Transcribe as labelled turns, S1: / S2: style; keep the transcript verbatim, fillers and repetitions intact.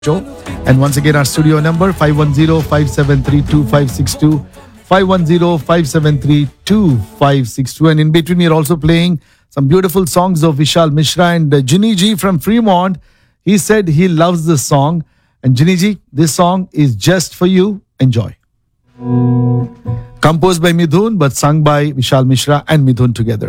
S1: show. And once again, our studio number five one zero, five seven three, two five six two, five one zero, five seven three, two five six two. And in between, we're also playing some beautiful songs of Vishal Mishra and uh, Ginny G from Fremont. He said he loves this song. And Ginny G, this song is just for you. Enjoy. Composed by Midhun, but sung by Vishal Mishra and Midhun together.